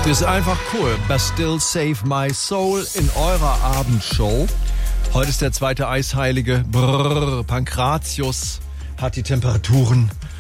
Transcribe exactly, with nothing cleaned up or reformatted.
Das ist einfach cool. Bastille Save My Soul in eurer Abendshow. Heute ist der zweite Eisheilige. Brrr, Pankratius hat die Temperaturen